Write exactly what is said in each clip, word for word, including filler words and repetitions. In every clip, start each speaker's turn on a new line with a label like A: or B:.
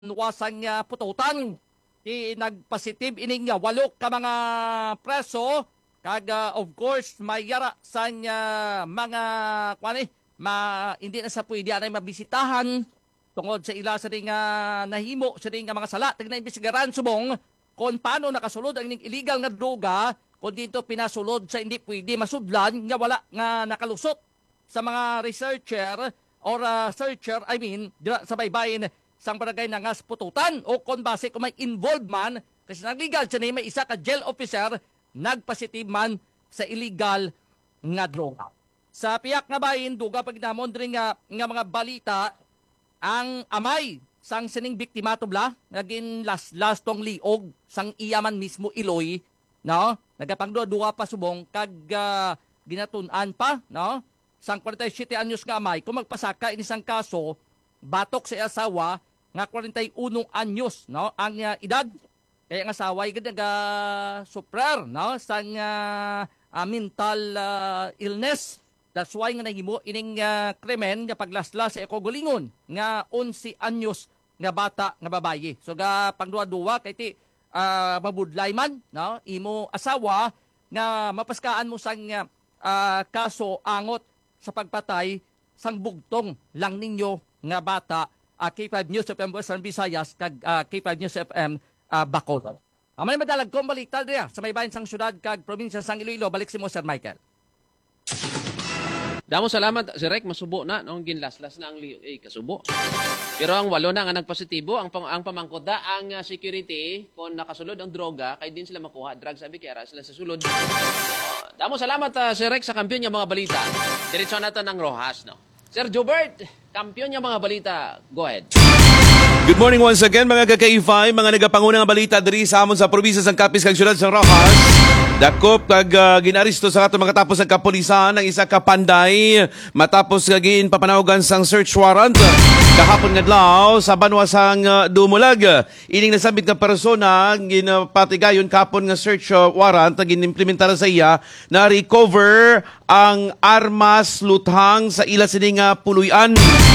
A: wasang uh, pututan. Di nagpositive ining uh, walo ka mga preso kag uh, of course may yara sa uh, mga kwani ma hindi na sa pwede anay mabisitahan tungod sa ila sa ring uh, nahimo sa ring uh, mga sala tigna imbestigaran subong kung paano nakasulod ang illegal nga droga kung dito pinasulod sa hindi pwede masudlan nga wala nga nakalusot sa mga researcher or uh, searcher I mean dira sa baybayin sang barangay na ngas pututan o kung base kung may involved man kasi nagligal siya na may isa ka jail officer nagpositive man sa illegal nga droga. Sa piyak nga bayin, duga pag namon rin nga, nga mga balita, ang amay sang sining biktima tubla, naging last, last tong liog, sang iyaman mismo iloy, no? Nagapangdua-dua pa subong, kag uh, ginatunan pa, no? Sang forty-seven anyos nga amay, kung magpasaka inisang kaso, batok sa asawa, nga forty-one anyos, no? Ang uh, edad, kaya nga saway gid nga suprar, no? Sang uh, uh, mental uh, illness. That's why nga nahimo ining uh, krimen nga paglaslas sa ekogulingon nga eleven anyos nga bata nga babayi. So ga pangduwa-duwa kay ti uh, mabudlay man, no? Imo asawa nga mapaskaan mo sang uh, kaso angot sa pagpatay sang bugtong lang ninyo nga bata. uh, K five News F M Western Visayas kag uh, K five News F M uh, Bacol. Amay madalag kong baliktad diya sa may bahin sang syudad kag probinsya sang Iloilo. Balik si mo Sir Michael.
B: Damo salamat, si Rek, masubo na. Nung ginlaslas na ang liyo, eh, kasubo. Pero ang walo na nga nagpositibo, ang, pang, ang pamangkoda, ang uh, security, kung nakasulod ang droga, kaya din sila makuha. Drug sabi, kaya sila sa sulod. Uh, damo salamat, uh, si Rek, sa kampiyon niya mga balita. Diretso natin ng Rojas, no? Sir Jobert, kampiyon niya mga balita. Go ahead.
C: Good morning once again mga ka-K five, mga nagapangunang balita diri sa amon sa probinsya sang Capiz kag syudad sang Rojas. Dakop kag uh, ginaristo sa ato mga katapos ng kapulisan ang isa ka panday matapos kagin papanawgan sang search warrant kahapon nga adlaw sa banwa sang uh, Dumulag. Ining nasabit nga persona ginapatigayon kahapon nga search uh, warrant na ginimplementar sa iya na recover ang armas luthang sa ila sining uh, puluyan.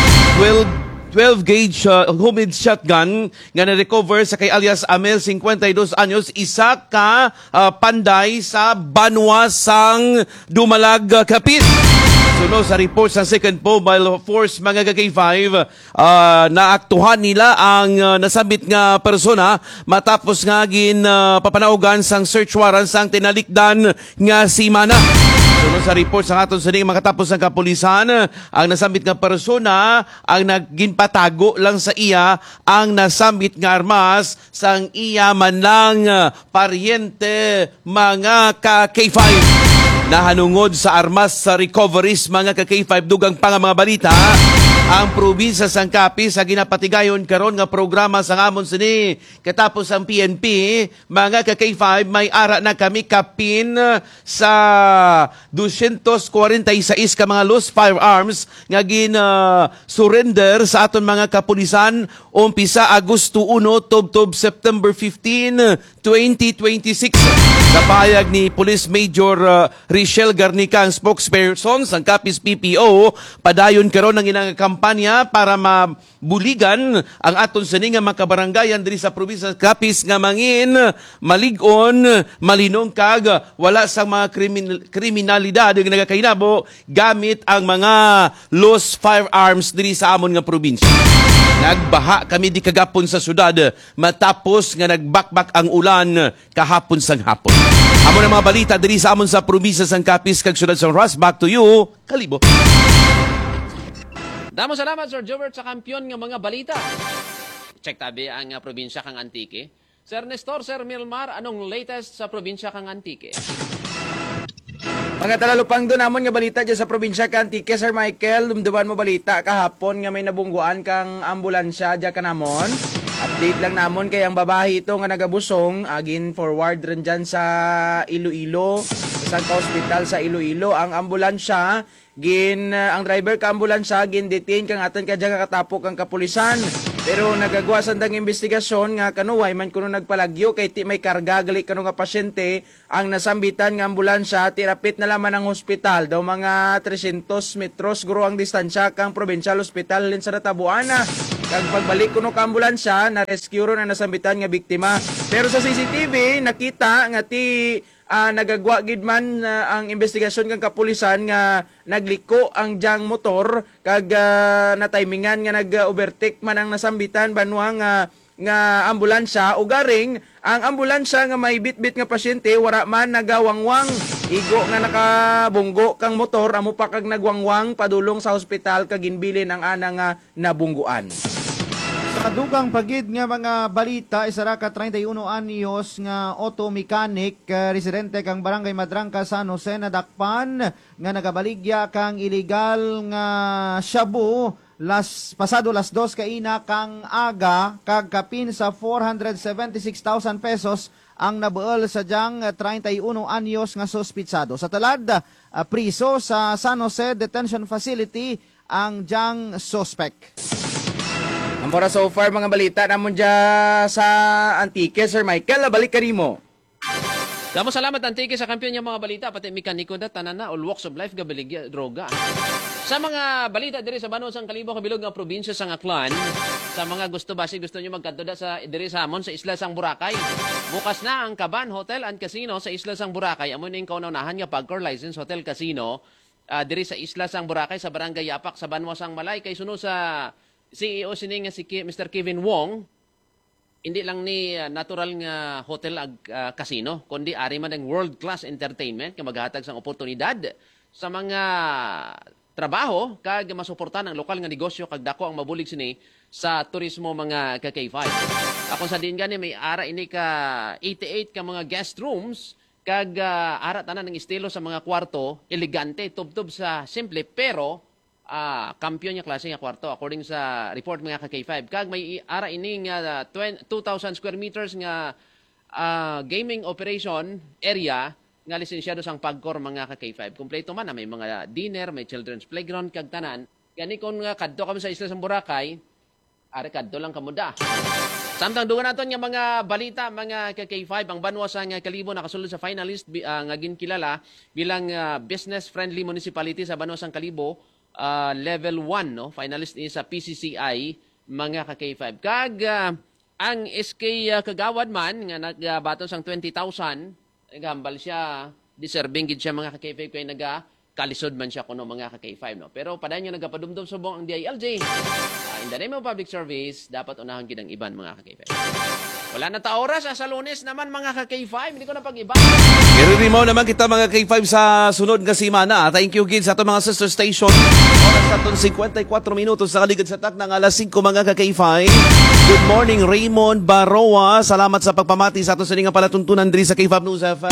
C: twelve gauge uh, homemade shotgun nga na-recover sa kay alias Amel, fifty-two anyos, isa ka uh, panday sa Banwa sang Dumalag, uh, Capiz. Suno sa report sa second Mobile Force mga K five, uh, naaktuhan nila ang uh, nasabit nga persona matapos nga gin uh, papanaugan sang search warrant sang tinalikdan nga si Mana. Suno sa report sa aton sa makatapos ng kapulisan, ang nasambit nga persona ang nagginpatago lang sa iya ang nasambit nga armas sang iya man lang paryente mga ka-K five. Nahanungod sa armas sa recoveries mga ka-K five dugang pa nga mga balita. Ang probinsya sang Capiz sa ginapatigayon karon nga programa sa amon sini katapos ang P N P mga ka-K five may ara na kami kapin sa two forty-six ka mga loose firearms nga gin uh, surrender sa aton mga kapulisan umpisa Agosto one tubtob September fifteenth, twenty twenty-six. Sa payag ni Police Major uh, Richelle Garnica ang spokesperson sang Capiz P P O, padayon karon ang inang kampanya para mabuligan ang aton sini nga makabaranggayan diri sa probinsya sa Capiz nga mangin maligon malinong kag wala sa mga krimin- kriminalidad nga nagakainabo gamit ang mga loose firearms diri sa amon nga probinsya. Nagbaha kami di kagapon sa syudad matapos nga nagbakbak ang ulan kahapon sang hapon. Amo na mga balita diri sa amon sa probinsya sang Capiz kag syudad sang Rojas. Back to you, Kalibo.
B: Damo salamat, Sir Jobert, sa kampiyon ng mga balita. Check tabi ang uh, probinsya kang Antique. Sir Nestor, Sir Milmar, anong latest sa probinsya kang Antique?
D: Mga talalupang doon namon nga balita dyan sa probinsya kang Antique, Sir Michael. Dumduman mo balita kahapon nga may nabungguan kang ambulansya dyan ka namon. Update lang namon kay ang babae ito nga nagabusong agin forward rin dyan sa Iloilo, isang hospital sa Iloilo. Ang ambulansya gin uh, ang driver ka ambulansya gin detain kang atan ka dyan kakatapok ang kapulisan. Pero nagagawa sandang investigasyon nga kanuway man kuno nagpalagyo kay ti may karga gali kanu nga pasyente ang nasambitan nga ambulansya tirapit na laman ang hospital daw mga three hundred metros guro ang distansya kang provincial hospital din sa Tabuana. Kag pagbalik kuno ka ambulansya, na-rescue ron ang nasambitan nga biktima. Pero sa C C T V nakita nga ti ah, nagagwa gid man ah, ang investigasyon kang kapulisan nga nagliko ang jang motor kag ah, na-timingan nga nag-overtake man ang nasambitan banwa nga nga ambulansya o garing ang ambulansya nga may bitbit nga pasyente wara man nagawangwang igo nga nakabunggo kang motor amo pa kag nagwangwang padulong sa ospital kag ginbilin ang ana nga nabungguan.
E: Sa kadugang pagid nga mga balita, isa ra ka thirty-one anyos nga auto mechanic, uh, residente kang Barangay Madrangka, San Jose, nadakpan nga nagabaligya kang illegal nga shabu las pasado las dos kaina kang aga kag kapin sa four hundred seventy-six thousand pesos ang nabuol sa diyang thirty-one anyos nga suspitsado. Sa talad, uh, priso sa San Jose Detention Facility ang diyang suspect.
D: Ang para so far mga balita namon dya sa Antique, Sir Michael, balik ka nimo.
B: Damo salamat Antique sa kampiyon niya mga balita pati mekaniko da tanan na all walks of life gabaligya droga. Sa mga balita diri sa Banon sang Kalibo kabilog nga probinsya sang Aklan, sa mga gusto basi gusto niyo magkadto da sa diri sa amon sa Isla sang Boracay. Bukas na ang Kaban Hotel and Casino sa Isla sang Boracay. Amo ning kaunahan nga Pagcor License Hotel Casino uh, diri sa Isla sang Boracay sa Barangay Yapak sa Banwa sang Malay kay suno sa C E O sining nga si Mister Kevin Wong. Hindi lang ni uh, natural nga hotel ag uh, casino, kundi ari man ang world-class entertainment nga maghatag sang oportunidad sa mga trabaho kag masuportahan ang lokal nga negosyo kag dako ang mabulig sini sa turismo mga ka K five. Akong sa din gani may ara ini ka eighty-eight ka mga guest rooms kag uh, ara tanan ng estilo sa mga kwarto, elegante, tubtob sa simple pero ah, kampiyon niya klase nga kwarto according sa report mga ka K five. Kag may ara ining uh, two thousand square meters nga uh, gaming operation area nga lisensyado sang Pagcor mga ka K five. Kompleto man na may mga dinner, may children's playground kag tanan. Gani kon nga kadto kami sa Isla sang Boracay, ari kadto lang kamuda. Samtang dugan naton nga mga balita mga ka K five, ang Banwa sang Kalibo nakasulod sa finalist uh, nga ginkilala bilang uh, business friendly municipality sa Banwa sang Kalibo. Uh, level one, no? Finalist ni sa P C C I, mga ka K five. Kag, uh, ang S K uh, Kagawad man, nga nagbaton sang twenty thousand, naghambal siya, deserving gid siya mga ka K five, kaya nagkalisod man siya kuno mga ka K five. No? Pero padan niya nagpapadumdum subong ang D I L J. Uh, in the name of public service, dapat unahan gid ang iban mga ka K five. Wala na ta oras, sa Lunes naman mga ka K five, hindi ko na pag-iba.
C: Iriri mo naman kita mga K five sa sunod nga simana. Thank you gid sa ato mga sister station. Oras sa aton fifty-four minutos sa kaligid sa tak ng alas five mga ka K five. Good morning Raymond Baroa. Salamat sa pagpamati sa ato sa nga palatuntunan diri sa K five News F M.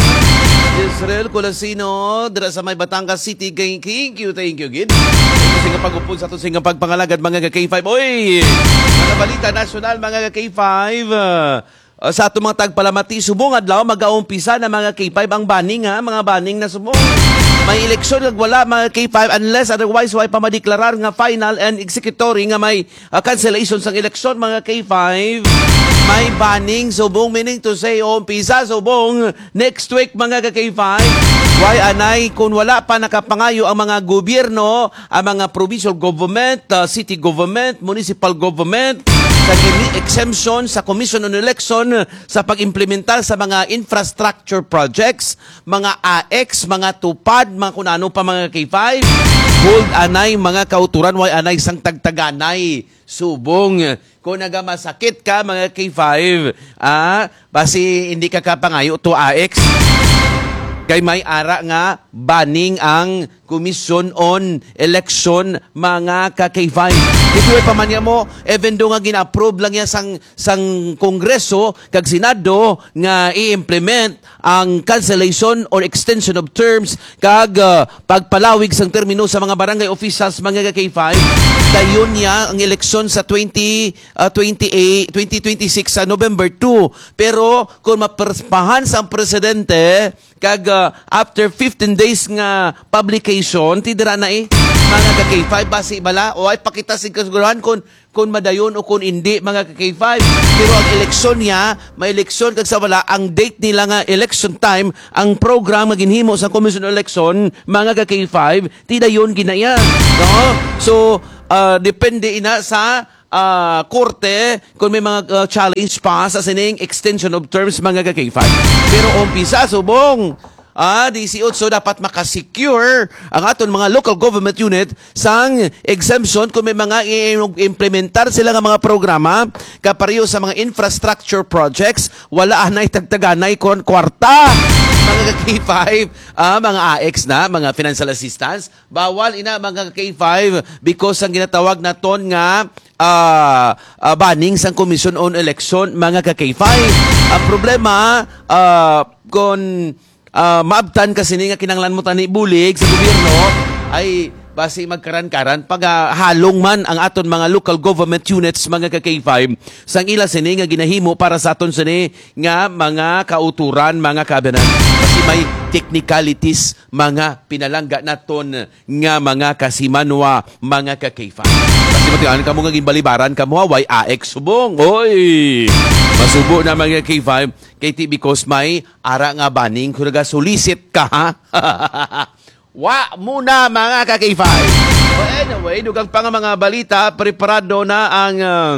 C: Israel Colasino dira sa may Batangas City. Thank you, thank you gid. Sa nga pag-upod sa ato sa nga pagpangalagad mga ka K five. Oy! Mga balita nasyonal mga ka K five. Uh, sa ato mga tagpalamati, subong adlaw mag-aumpisa na mga K five ang banning ha, mga banning na subong. May eleksyon kag wala mga K five unless otherwise way pa madeklarar nga final and executory nga may uh, cancellation sang eleksyon mga K five. May banning subong meaning to say umpisa subong next week mga ka-K five. Why anay kung wala pa nakapangayo ang mga gobyerno, ang mga provincial government, uh, city government, municipal government sa exemption sa Commission on Election sa pag-implementar sa mga infrastructure projects, mga A X, mga tupad, mga kunano pa mga K five. Hold anay mga kauturan, why anay sang tagtaganay subong. Kung nagamasakit ka mga K five, ah, basi hindi ka kapangayo to A X. Kay may ara nga banning ang Commission on Election mga ka-K five. Ito ay pamanya mo, even do nga gina-approve lang yan sang, sang Kongreso kag Senado nga i-implement ang cancellation or extension of terms kag uh, pagpalawig sang termino sa mga barangay officials mga ka-K five. Dayon niya ang eleksyon sa twenty twenty-eight, twenty twenty-six sa November two. Pero kung maperspahan sa presidente kag uh, after fifteen days nga publication, tidira na eh, mga ka-K five, basi bala, o ay pakita sig kasiguruhan kung, kung madayon o kung hindi, mga ka-K five. Pero ang eleksyon niya, may eleksyon kag sa wala, ang date nila nga election time, ang program nga ginhimo sa Commission on Election, mga ka-K five, tidayon ginaya. No? So, uh, depende ina sa ah, korte kung may mga ah, challenge pa sa sining extension of terms mga ka-K five. Pero umpisa subong Ah, D C O dapat makasecure ang aton mga local government unit sang exemption kung may mga i-implementar sila nga mga programa kapareho sa mga infrastructure projects, wala anay tagtaganay kon kwarta. Mga ka-K five, ah, mga A X na, mga financial assistance, bawal ina mga ka-K five because ang ginatawag na ton nga uh, uh, banning sang Commission on Election mga ka-K five. Ang problema, uh, kung Uh, maabtan kasi ni nga kinanglan mo tani bulig sa gobyerno ay basi magkaran-karan pag uh, halong man ang aton mga local government units mga ka-K five sang ila sini nga ginahimo para sa aton sini nga mga kauturan mga kabinet kasi may technicalities mga pinalangga naton nga mga kasimanwa mga ka-K five kasi matiyan ka mo nga gimbalibaran ka mo way A X subong oy masubo na mga K five kay ti because may ara nga baning kung solicit ka ha wa muna mga ka-K five. Well, anyway, dugang pa nga mga balita, preparado na ang um,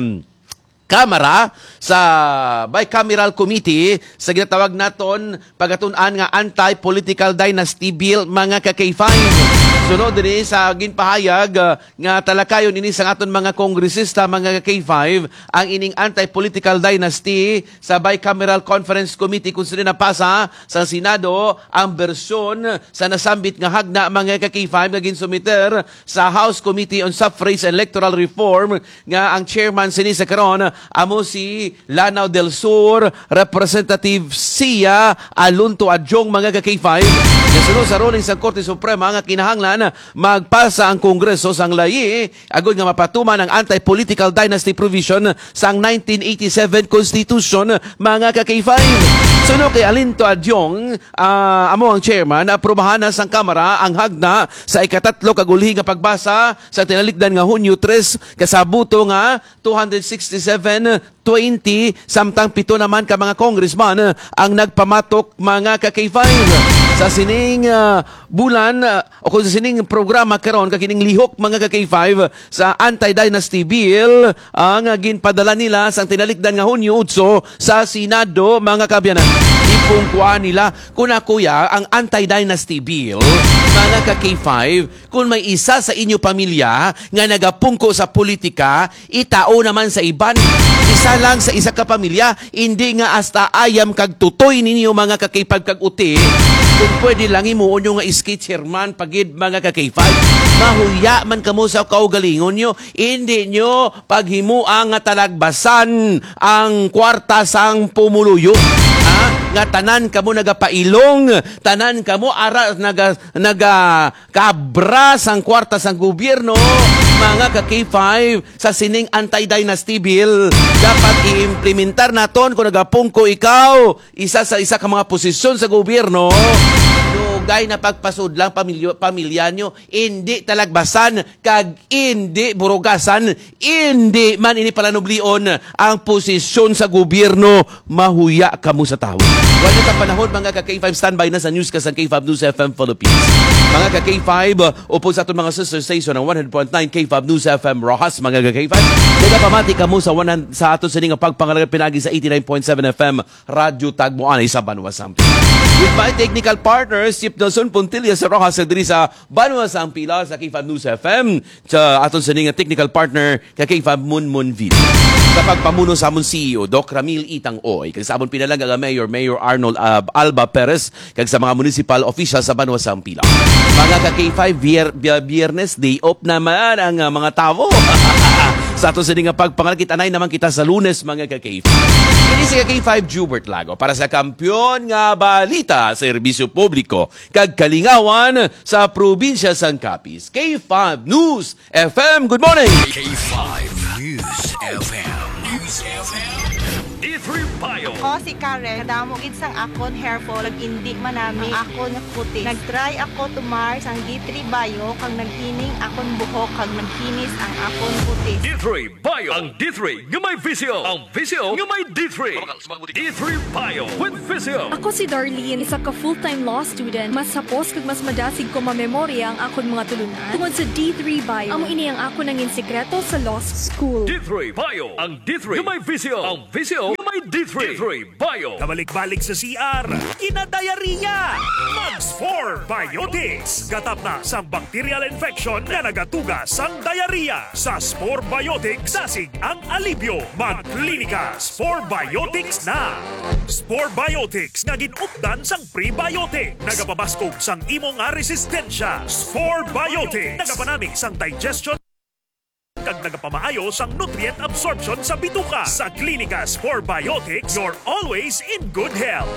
C: Kamara sa Bicameral Committee sa ginatawag naton pagatunan nga Anti-Political Dynasty Bill mga ka-K five. Sunod din sa ginpahayag uh, nga talakayon ini sa aton mga kongresista mga ka-K five ang ining Anti-Political Dynasty sa Bicameral Conference Committee kung sino napasa sa Senado ang bersyon sa nasambit nga hagna mga ka-K five nga ginsumiter sa House Committee on Suffrage and Electoral Reform nga ang chairman sini sa karon amo si Lanao del Sur Representative Sia Alunto Adjong mga ka-K five. Nasunod sa ruling sa Korte Suprema nga kinahanglan magpasa ang Kongreso sang layi agud nga mapatuman ang anti-political dynasty provision sang nineteen eighty-seven Constitution mga ka-K five. Sunod kay Alinto Adjong, uh, amo ang chairman, aprobahan na sang Kamara ang hagna sa ikatatlo kagulhi nga pagbasa sa tinalikdan nga Hunyo tres kasabuto nga two sixty-seven twenty samtang pito naman ka mga congressman ang nagpamatok mga ka-K five. Sa sining uh, bulan uh, o kung sa sining programa karon kakining lihok mga ka-K five sa anti-dynasty bill ang uh, ginpadala nila sa tinalikdan nga Hunyo eight sa Senado mga kabyanan. Ipungkuan nila kuna kuya ang anti-dynasty bill mga ka-K five kung may isa sa inyo pamilya nga nagapungko sa politika itao naman sa iban isa lang sa isa ka pamilya hindi nga hasta ayam kag tutoy ninyo mga ka-K five kag uti kung pwede lang imuon nyo nga iski chairman pagid mga ka-K five mahuya man kamo sa kaugalingon nyo hindi nyo paghimuang nga talagbasan ang kwarta sang pumuluyo ha? Nga tanan kamo nagapailong tanan kamo ara naga, naga kabra sang kwarta sang gobyerno mga ka-K five sa sining anti-dynasty bill dapat i-implementar naton kung nagapungko ikaw isa sa isa ka mga posisyon sa gobyerno dugay na pagpasudlang pamilya, pamilya nyo hindi talagbasan kag hindi burugasan hindi man ini palanublion ang posisyon sa gobyerno mahuya kamo sa tao. Wala ka panahon mga ka-K five standby na sa news ka sa K five News F M Philippines. Mga ka-K five upo sa atong mga sister station ng one hundred point nine K five News F M Rojas mga ka-K five. Kaya pamati kamo sa one, sa aton sa nga pagpangalaga pinagi sa eighty-nine point seven F M Radyo Tagmoanay sa Banwa Sampi. With my technical partners, Chip Nelson Puntilla sa Rojas Diri sa Banwa Sampila sa K five News F M sa aton sa nga technical partner ka K five Munmun Video. Sa pagpamuno sa amon C E O Doc Ramil Itang Oy kag sa amon pinalaga nga Mayor Mayor Arnold uh, Alba Perez kag sa mga municipal officials sa Banwa Sampila. Mga ka K five bier, bier, Biyernes day off naman ang uh, mga tao. Sa ato sa nga pagpangalakit anay naman kita sa Lunes mga ka K five. Ini si K five Jubert Lago para sa kampiyon nga balita sa serbisyo publiko kag kalingawan sa probinsya sang Capiz. K five News F M, good morning!
F: K five News F M. News F M. D three Bio.
G: Ako si Karen, kadamo gid sang akon hair fall, ag indi manami ang akon nga kutis. Nag-try ako tumar sang D three Bio, kag naghining akon buhok, kag nagkinis ang akon kutis.
F: D three Bio. Ang D three nga may Visio. Ang Visio nga may D three. D three Bio with Visio.
H: Ako si Darlene, isa ka full-time law student. Mas hapos kag mas madasig ko mamemorya ang akon mga tulunan tungod sa D three Bio. Amo ini ang ako nangin sekreto sa law school.
F: D three Bio. Ang D three nga may Visio. Ang Visio nga may D three. D three Bio.
I: Kabalik-balik sa C R, kinadayariya! Mags four Biotics. Gatap na sa bacterial infection na nagatugas sang diarrhea. Sa Spore Biotics, dasig ang alibyo. Mag-klinika, Spore Biotics na! Spore Biotics nga ginupdan sang prebiotic. Nagapabaskog sang imo nga resistensya. Spore Biotics. Nagapanamig sang digestion kag nagapamaayo sang nutrient absorption sa bituka. Sa Klinika Spore Biotics, you're always in good health.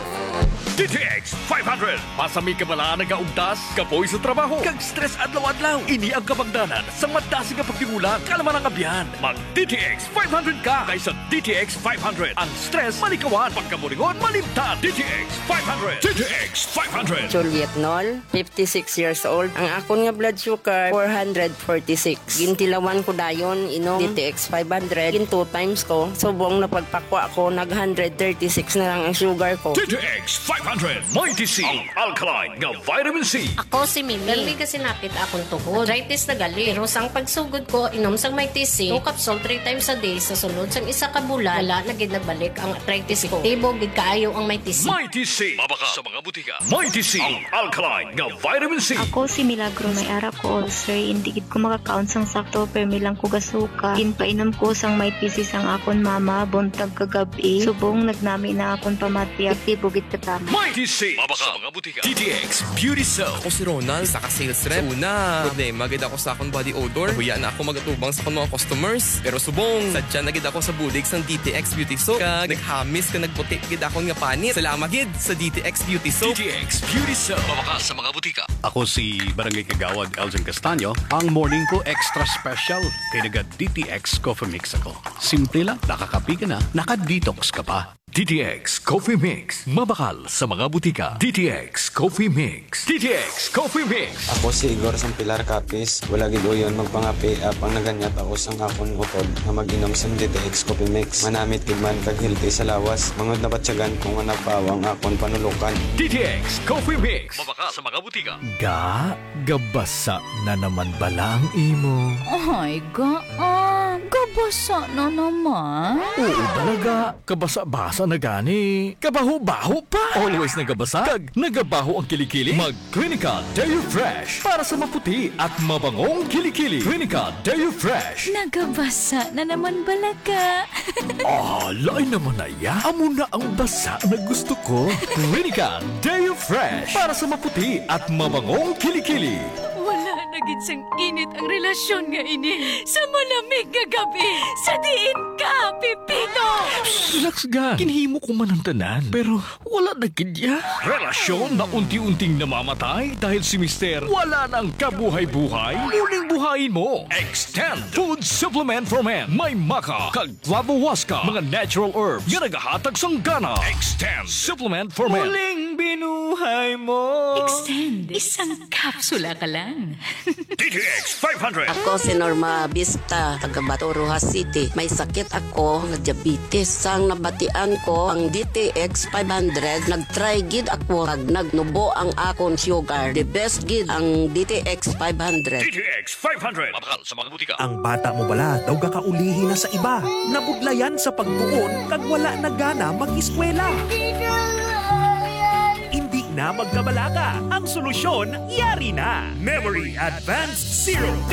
F: D T X five hundred. Pasami ka bala nagaugdas, kapoy sa trabaho, kag stress adlaw-adlaw. Ini ang kabangdanan sa madasi nga pagtigulang kalaman ang abyan. Mag D T X five hundred ka kaysa D T X five hundred. Ang stress malikawan, pagkamulingon malimtan. D T X five hundred. D T X five hundred.
J: Juliet Nol, fifty-six years old. Ang akon nga blood sugar, four hundred forty-six. Gintilawan ko dayon, inom D T X five hundred. Gin two times ko. Subong na pagpakwa ko, nag one thirty-six na lang ang sugar ko.
F: D T X five hundred. Mighty C. Ang alkaline nga vitamin C.
K: Ako si Mimi. Dali kasi napit akong tuhod. Arthritis na gali. Pero sang pagsugod ko, inom sang Mighty C. Two capsule three times a day. Sa sunod sang isa ka bulan, wala na gid nagbalik ang arthritis ko. Tibo gid kaayo ang Mighty C.
F: Mighty C. Mabaka sa mga butika. Mighty C. Ang alkaline nga vitamin C.
L: Ako si Milagro, may ara ko ulcer. Hindi gid ko makakaon sang sakto, pero milang ko gasuka. Ginpainom ko sang Mighty C sang akon mama, buntag kagabi. Subong nagnami na akon pamatya. Tibo gid katama.
F: Mighty C. Mabaka sa mga butika. D T X Beauty Soap.
M: Ako si Ronald, sa ka-sales rep. So una, problema gid ako sa akong body odor. Huya na ako magatubang sa akong mga customers. Pero subong, sadya na gid ako sa bulig sang D T X Beauty Soap. Kag naghamis ka nagputi gid akong nga panit. Salamat gid sa D T X Beauty Soap.
F: D T X Beauty Soap. Mabaka sa mga butika.
N: Ako si Barangay Kagawad Elgin Castaño. Ang morning ko extra special. Kaya naga D T X Coffee Mix ako. Simple lang, nakakapi ka na, naka-detox ka pa.
F: D T X Coffee Mix. Mabakal sa mga butika. D T X Coffee Mix. D T X Coffee Mix.
O: Ako si Igor sang Pilar Capis. Wala gid uyon magpangapi apang naganyat ako sang akon utod nga mag-inom sang D T X Coffee Mix. Manamit gid man kag healthy sa lawas. Mangod na batsyagan kung nga napawang akon panulukan.
F: D T X Coffee Mix. Mabaka sa mga butika.
P: Ga, gabasa na naman bala ang imo.
Q: Ay, ga, ah, gabasa na naman.
P: Oo talaga, kabasa-basa na gani. Kabaho-baho pa. Always nagabasa, kag nagabaho ang kilikili. Mag-Clinica Deo Fresh para sa maputi at mabangong kilikili. Clinica Deo Fresh.
Q: Nagabasa na naman balaga.
P: Ah, lain naman na ya. Amo na ang basa na gusto ko. Clinica Deo Fresh para sa maputi at mabangong kilikili.
Q: Wala na gid sang init ang relasyon nga ini sa malamig nga gabi. Sa diin ka, Pipito!
P: Relax ga. Kinhimo ko man ang tanan. Pero wala na gid ya. Relasyon na unti-unting namamatay dahil si Mister wala nang kabuhay-buhay. Muling buhayin mo. Extend Food Supplement for Men. May maka, kag flavowaska, mga natural herbs nga nagahatag sang gana. Extend Supplement for Men. Muling binuhay mo.
Q: Extend. Isang kapsula ka lang.
F: D T X five hundred.
J: Ako si Norma Vista, taga Bato, Rojas City. May sakit ako nga diabetes. Sang nabatian ko ang D T X five hundred, nag-try gid ako kag nagnubo ang akon sugar. The best gid ang D T X five hundred.
F: D T X five hundred. Mabakal sa mga butika.
I: Ang bata mo bala daw gakaulihi na sa iba. Nabudlayan sa pagtuon kag wala na gana mag-eskwela. Hindi na magkabalaga. Ang solusyon, yari na. Memory Advanced Zero.